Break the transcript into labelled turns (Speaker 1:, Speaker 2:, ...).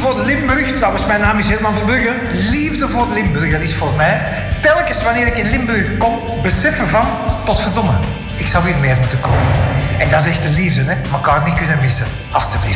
Speaker 1: voor Limburg. Trouwens, mijn naam is Herman Verbrugge. Liefde voor Limburg, dat is voor mij telkens wanneer ik in Limburg kom, beseffen van, potverdomme, ik zou hier meer moeten komen. En dat is echt de liefde, hè. Elkaar niet kunnen missen. Alsjeblieft.